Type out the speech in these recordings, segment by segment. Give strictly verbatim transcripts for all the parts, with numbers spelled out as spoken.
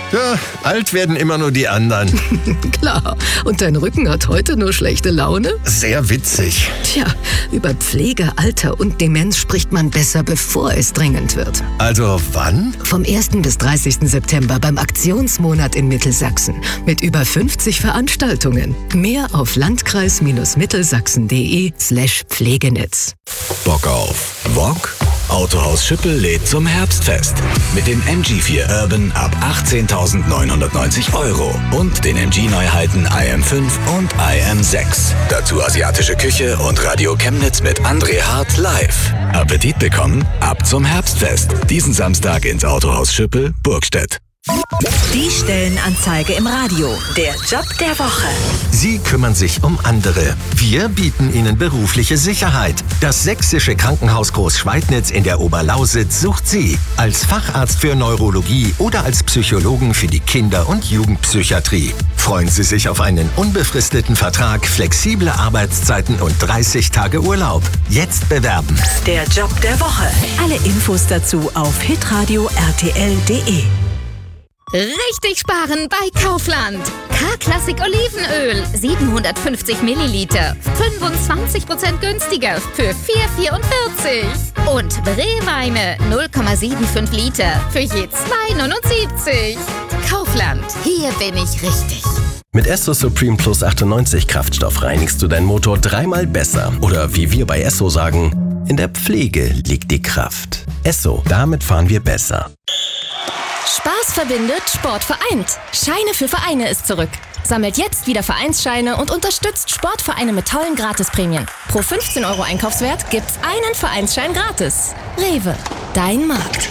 Ja, alt werden immer nur die anderen. Klar. Und dein Rücken hat heute nur schlechte Laune? Sehr witzig. Tja, über Pflege, Alter und Demenz spricht man besser, bevor es dringend wird. Also wann? Vom ersten bis dreißigsten September beim Aktionsmonat in Mittelsachsen. Mit über fünfzig Veranstaltungen. Mehr auf landkreis-mittelsachsen.de slash Pflegenetz. Bock auf Wok? Autohaus Schüppel lädt zum Herbstfest. Mit dem M G vier Urban ab achtzehntausendneunhundertneunzig Euro und den M G-Neuheiten I M fünf und I M sechs. Dazu asiatische Küche und Radio Chemnitz mit André Hart live. Appetit bekommen? Ab zum Herbstfest. Diesen Samstag ins Autohaus Schüppel, Burgstedt. Die Stellenanzeige im Radio. Der Job der Woche. Sie kümmern sich um andere. Wir bieten Ihnen berufliche Sicherheit. Das Sächsische Krankenhaus Großschweidnitz in der Oberlausitz sucht Sie als Facharzt für Neurologie oder als Psychologen für die Kinder- und Jugendpsychiatrie. Freuen Sie sich auf einen unbefristeten Vertrag, flexible Arbeitszeiten und dreißig Tage Urlaub. Jetzt bewerben. Der Job der Woche. Alle Infos dazu auf hitradio r t l punkt d e. Richtig sparen bei Kaufland. K-Klassik Olivenöl, siebenhundertfünfzig Milliliter, fünfundzwanzig Prozent günstiger für vier vierundvierzig. Und Rehweine, null Komma fünfundsiebzig Liter für je zwei neunundsiebzig. Kaufland, hier bin ich richtig. Mit Esso Supreme Plus achtundneunzig Kraftstoff reinigst du deinen Motor dreimal besser. Oder wie wir bei Esso sagen, in der Pflege liegt die Kraft. Esso, damit fahren wir besser. Spaß verbindet, Sport vereint. Scheine für Vereine ist zurück. Sammelt jetzt wieder Vereinsscheine und unterstützt Sportvereine mit tollen Gratisprämien. Pro fünfzehn Euro Einkaufswert gibt's einen Vereinsschein gratis. Rewe, dein Markt.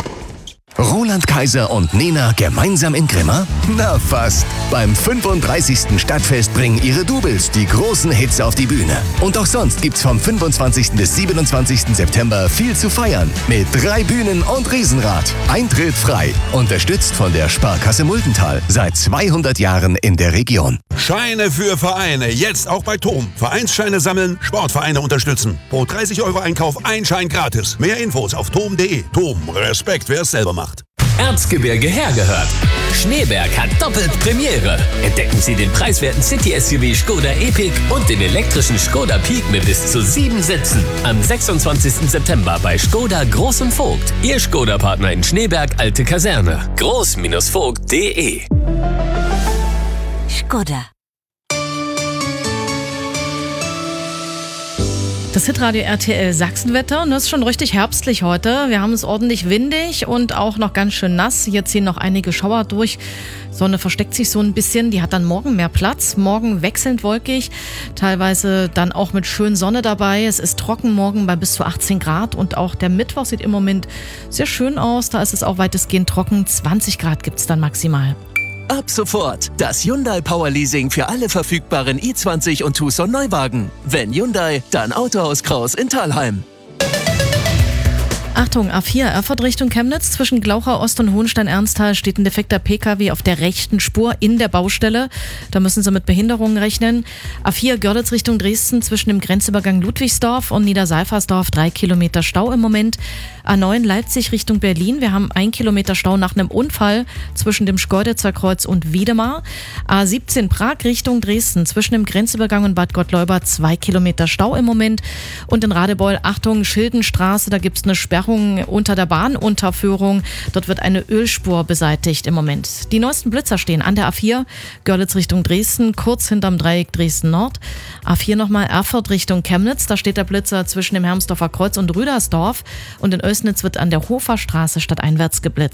Roland Kaiser und Nena gemeinsam in Grimma? Na fast. Beim fünfunddreißigsten Stadtfest bringen ihre Doubles die großen Hits auf die Bühne. Und auch sonst gibt's vom fünfundzwanzigsten bis siebenundzwanzigsten September viel zu feiern. Mit drei Bühnen und Riesenrad. Eintritt frei. Unterstützt von der Sparkasse Muldental. Seit zweihundert Jahren in der Region. Scheine für Vereine. Jetzt auch bei Tom. Vereinsscheine sammeln, Sportvereine unterstützen. Pro dreißig Euro Einkauf ein Schein gratis. Mehr Infos auf tom punkt d e. Tom, Respekt, wer es selber macht. Erzgebirge hergehört. Schneeberg hat doppelt Premiere. Entdecken Sie den preiswerten City-S U V Skoda Epic und den elektrischen Skoda Peak mit bis zu sieben Sitzen. Am sechsundzwanzigsten September bei Skoda Groß und Vogt. Ihr Skoda-Partner in Schneeberg, Alte Kaserne. groß Vogt punkt d e. Skoda. Das Hitradio R T L Sachsenwetter, und das ist schon richtig herbstlich heute. Wir haben es ordentlich windig und auch noch ganz schön nass. Hier ziehen noch einige Schauer durch. Sonne versteckt sich so ein bisschen. Die hat dann morgen mehr Platz. Morgen wechselnd wolkig, teilweise dann auch mit schön Sonne dabei. Es ist trocken morgen bei bis zu achtzehn Grad und auch der Mittwoch sieht im Moment sehr schön aus. Da ist es auch weitestgehend trocken. zwanzig Grad gibt es dann maximal. Ab sofort das Hyundai Power Leasing für alle verfügbaren i zwanzig und Tucson Neuwagen. Wenn Hyundai, dann Autohaus Kraus in Thalheim. Achtung, A vier, Erfurt Richtung Chemnitz. Zwischen Glaucha Ost und Hohenstein-Ernsthal steht ein defekter P K W auf der rechten Spur in der Baustelle. Da müssen Sie mit Behinderungen rechnen. A vier, Görlitz Richtung Dresden. Zwischen dem Grenzübergang Ludwigsdorf und Niederseifersdorf drei Kilometer Stau im Moment. A neun, Leipzig Richtung Berlin. Wir haben ein Kilometer Stau nach einem Unfall zwischen dem Schkeuditzer Kreuz und Wiedemar. A siebzehn, Prag Richtung Dresden. Zwischen dem Grenzübergang und Bad Gottleuba zwei Kilometer Stau im Moment. Und in Radebeul, Achtung, Schildenstraße, da gibt es eine Sperrung unter der Bahnunterführung. Dort wird eine Ölspur beseitigt im Moment. Die neuesten Blitzer stehen an der A vier, Görlitz Richtung Dresden, kurz hinterm Dreieck Dresden Nord. A vier nochmal Erfurt Richtung Chemnitz, da steht der Blitzer zwischen dem Hermsdorfer Kreuz und Rüdersdorf. Und in Oelsnitz wird an der Hoferstraße stadteinwärts geblitzt.